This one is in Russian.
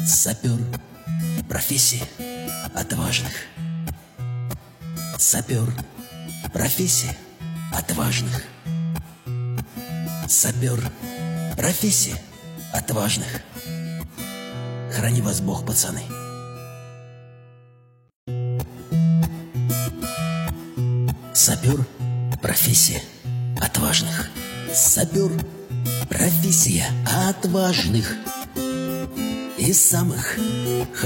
Сапер — профессия отважных. Сапер — профессия отважных. Сапер — профессия отважных. Храни вас Бог, пацаны. Сапер — профессия отважных. Сапер — профессия отважных. Из самых